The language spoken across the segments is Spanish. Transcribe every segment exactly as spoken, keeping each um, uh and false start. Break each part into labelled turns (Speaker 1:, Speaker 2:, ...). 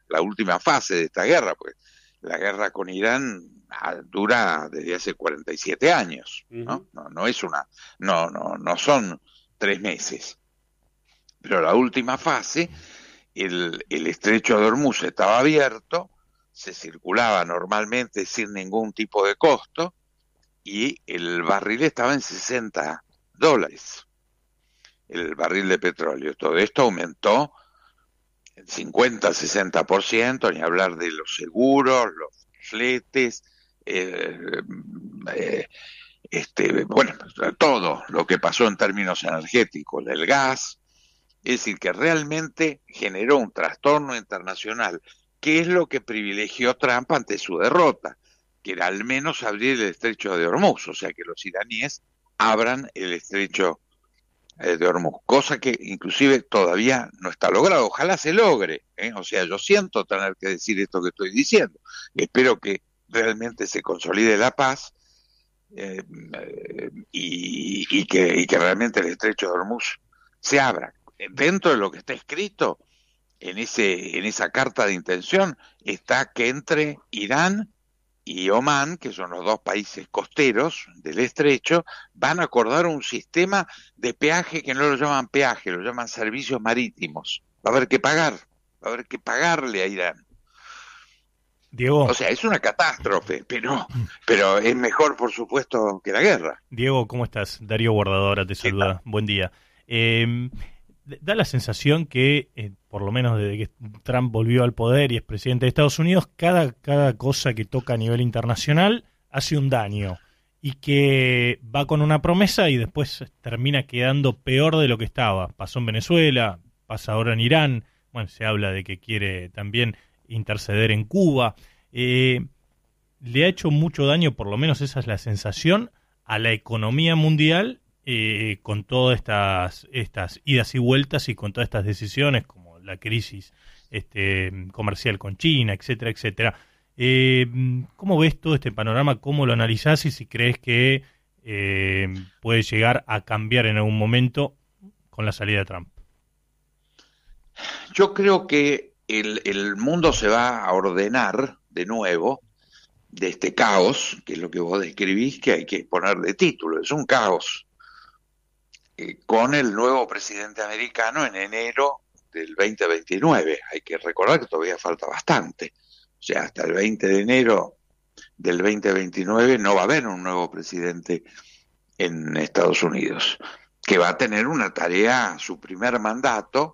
Speaker 1: la última fase de esta guerra, pues la guerra con Irán dura desde hace cuarenta y siete años, ¿no?
Speaker 2: Uh-huh.
Speaker 1: No, no es una, no, no, no son tres meses. Pero la última fase, el, el estrecho de Hormuz estaba abierto, se circulaba normalmente sin ningún tipo de costo, y el barril estaba en sesenta dólares, el barril de petróleo. Todo esto aumentó en cincuenta, sesenta por ciento, ni hablar de los seguros, los fletes, eh, eh, este, bueno, todo lo que pasó en términos energéticos, del gas. Es decir, que realmente generó un trastorno internacional, que es lo que privilegió Trump ante su derrota, que era al menos abrir el estrecho de Hormuz, o sea, que los iraníes abran el estrecho eh, de Hormuz, cosa que inclusive todavía no está logrado. Ojalá se logre, ¿eh? O sea, yo siento tener que decir esto que estoy diciendo. Espero que realmente se consolide la paz eh, eh, y, y, que, y que realmente el estrecho de Hormuz se abra. Dentro de lo que está escrito en ese en esa carta de intención está que entre Irán y Omán, que son los dos países costeros del estrecho, van a acordar un sistema de peaje que no lo llaman peaje, lo llaman servicios marítimos. Va a haber que pagar, va a haber que pagarle a Irán.
Speaker 3: Diego.
Speaker 1: O sea, es una catástrofe, pero pero es mejor, por supuesto, que la guerra.
Speaker 3: Diego, ¿cómo estás? Darío Guardadora te saluda. Buen día. Eh, Da la sensación que, eh, por lo menos desde que Trump volvió al poder y es presidente de Estados Unidos, cada, cada cosa que toca a nivel internacional hace un daño y que va con una promesa y después termina quedando peor de lo que estaba. Pasó en Venezuela, pasa ahora en Irán, bueno, se habla de que quiere también interceder en Cuba. Eh, le ha hecho mucho daño, por lo menos esa es la sensación, a la economía mundial. Eh, con todas estas estas idas y vueltas y con todas estas decisiones como la crisis este, comercial con China, etcétera, etcétera. Eh, ¿Cómo ves todo este panorama? ¿Cómo lo analizás? Y si crees que eh, puede llegar a cambiar en algún momento con la salida de Trump.
Speaker 1: Yo creo que el, el mundo se va a ordenar de nuevo de este caos, que es lo que vos describís, que hay que ponerle título. Es un caos. Con el nuevo presidente americano en enero del veinte veintinueve. Hay que recordar que todavía falta bastante. O sea, hasta el veinte de enero del veinte veintinueve no va a haber un nuevo presidente en Estados Unidos, que va a tener una tarea, su primer mandato,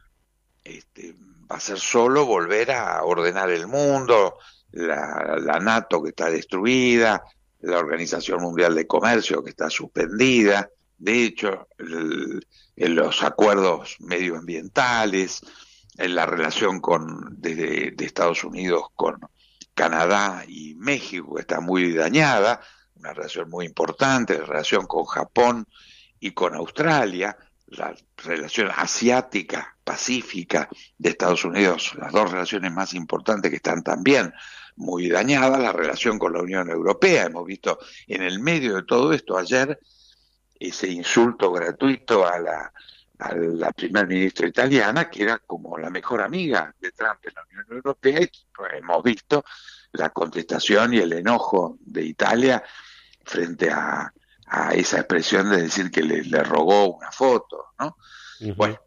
Speaker 1: este, va a ser solo volver a ordenar el mundo, la, la NATO que está destruida, la Organización Mundial de Comercio que está suspendida. De hecho, el, en los acuerdos medioambientales, en la relación con de, de Estados Unidos con Canadá y México está muy dañada, una relación muy importante, la relación con Japón y con Australia, la relación asiática, pacífica de Estados Unidos, las dos relaciones más importantes que están también muy dañadas, la relación con la Unión Europea. Hemos visto en el medio de todo esto ayer ese insulto gratuito a la, a la primer ministra italiana, que era como la mejor amiga de Trump en la Unión Europea, y pues, hemos visto la contestación y el enojo de Italia frente a, a esa expresión de decir que le, le rogó una foto, ¿no? Uh-huh. Bueno,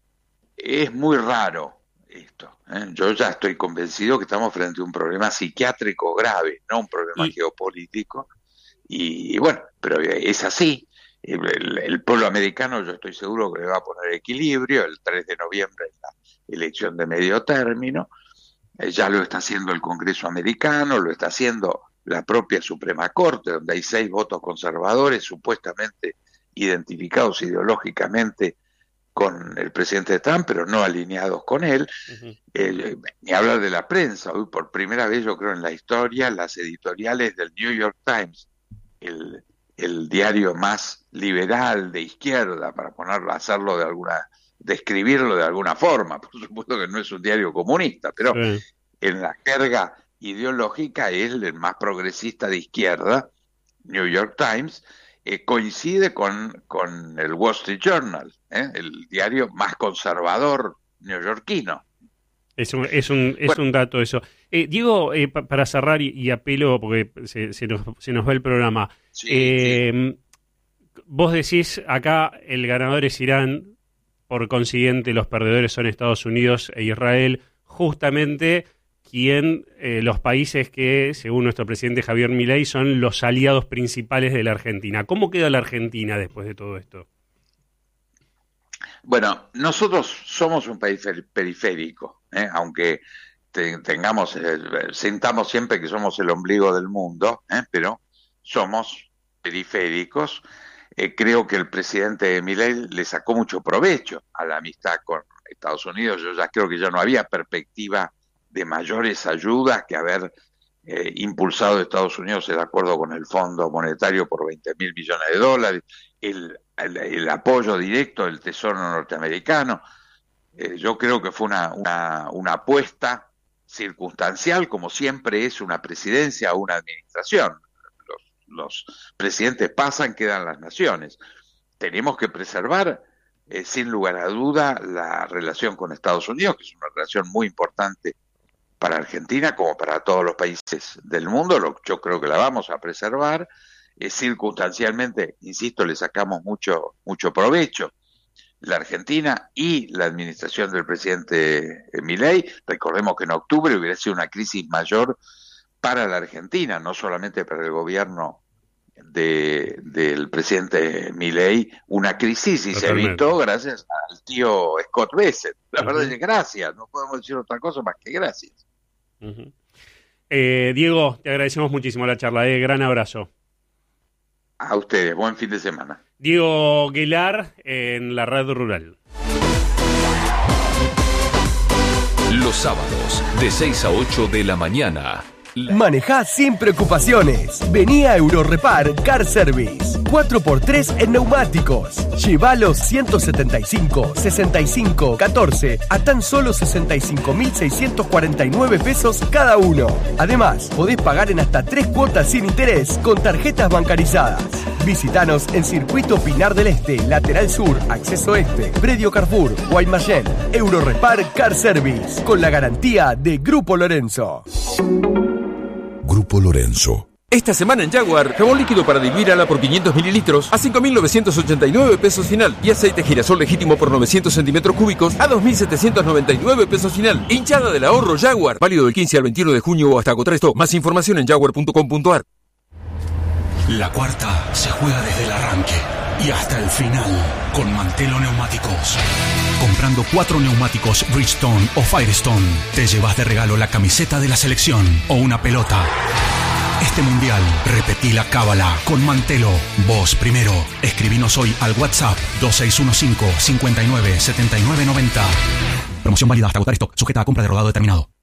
Speaker 1: es muy raro esto, ¿eh? Yo ya estoy convencido que estamos frente a un problema psiquiátrico grave, no un problema y... geopolítico, y, y bueno, pero es así. El, el pueblo americano, yo estoy seguro que le va a poner equilibrio. El tres de noviembre es la elección de medio término, eh, ya lo está haciendo el Congreso americano, lo está haciendo la propia Suprema Corte, donde hay seis votos conservadores supuestamente identificados ideológicamente con el presidente Trump, pero no alineados con él. Uh-huh. eh, ni hablar de la prensa. Hoy por primera vez, yo creo, en la historia, las editoriales del New York Times, el el diario más liberal de izquierda, para ponerlo, hacerlo de alguna, describirlo de alguna forma, por supuesto que no es un diario comunista, pero sí, en la jerga ideológica es el más progresista de izquierda, New York Times, eh, coincide con, con el Wall Street Journal, ¿eh? El diario más conservador neoyorquino.
Speaker 2: Es un, es un, es bueno. un dato eso. Eh, Diego, eh, pa, para cerrar y, y apelo, porque se, se, nos, se nos va el programa, sí, eh, sí. Vos decís, acá el ganador es Irán, por consiguiente los perdedores son Estados Unidos e Israel, justamente quien, eh, los países que, según nuestro presidente Javier Milei, son los aliados principales de la Argentina. ¿Cómo queda la Argentina después de todo esto?
Speaker 1: Bueno, nosotros somos un país periférico, ¿eh? aunque te, tengamos, eh, sintamos siempre que somos el ombligo del mundo, ¿eh? pero somos periféricos. Eh, creo que el presidente Milei le sacó mucho provecho a la amistad con Estados Unidos. Yo ya creo que ya no había perspectiva de mayores ayudas que haber eh, impulsado Estados Unidos el acuerdo con el Fondo Monetario por veinte mil millones de dólares, el El, el apoyo directo del Tesoro norteamericano. Eh, yo creo que fue una, una, una apuesta circunstancial, como siempre es una presidencia o una administración. Los, los presidentes pasan, quedan las naciones. Tenemos que preservar, eh, sin lugar a duda, la relación con Estados Unidos, que es una relación muy importante para Argentina, como para todos los países del mundo. Lo, yo creo que la vamos a preservar. Eh, circunstancialmente, insisto, le sacamos mucho mucho provecho. La Argentina y la administración del presidente Milei, recordemos que en octubre hubiera sido una crisis mayor para la Argentina, no solamente para el gobierno de, del presidente Milei, una crisis y Totalmente. se evitó gracias al tío Scott Bessent. La uh-huh. verdad es que gracias, no podemos decir otra cosa más que gracias.
Speaker 2: Uh-huh. eh, Diego, te agradecemos muchísimo la charla, eh, gran abrazo.
Speaker 1: A ustedes, buen fin de semana.
Speaker 2: Diego Guilar en la Red Rural.
Speaker 4: Los sábados, de seis a ocho de la mañana.
Speaker 5: Manejá sin preocupaciones. Vení a Eurorepar Car Service. cuatro por tres en neumáticos. Lleva los ciento setenta y cinco, sesenta y cinco, catorce a tan solo sesenta y cinco mil seiscientos cuarenta y nueve pesos cada uno. Además, podés pagar en hasta tres cuotas sin interés con tarjetas bancarizadas. Visítanos en Circuito Pinar del Este, Lateral Sur, Acceso Este, Predio Carrefour, Guaymallén. Eurorepar Car Service, con la garantía de Grupo Lorenzo.
Speaker 4: Grupo Lorenzo. Esta semana en Jaguar, jabón líquido para diluir ala por quinientos mililitros a cinco mil novecientos ochenta y nueve pesos final y aceite girasol legítimo por novecientos centímetros cúbicos a dos mil setecientos noventa y nueve pesos final. Hinchada del ahorro Jaguar, válido del quince al veintiuno de junio o hasta agotar esto. Más información en jaguar punto com punto a r.
Speaker 6: La cuarta se juega desde el arranque y hasta el final con Mantelo Neumáticos. Comprando cuatro neumáticos Bridgestone o Firestone, te llevas de regalo la camiseta de la selección o una pelota. Este mundial, repetí la cábala con Mantelo. Vos primero. Escribinos hoy al WhatsApp dos seis uno cinco, cinco nueve, siete nueve nueve cero. Promoción válida hasta agotar stock, sujeta a compra de rodado determinado.